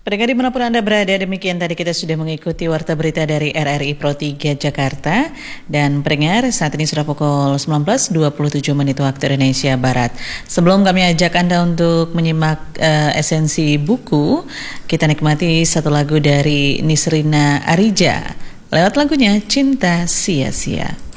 Pendengar dimanapun Anda berada, demikian tadi kita sudah mengikuti warta berita dari RRI Pro 3 Jakarta. Dan pendengar, saat ini sudah pukul 19.27 menit waktu Indonesia Barat. Sebelum kami ajak Anda untuk menyimak esensi buku, kita nikmati satu lagu dari Nisrina Arija. Lewat lagunya Cinta Sia-Sia.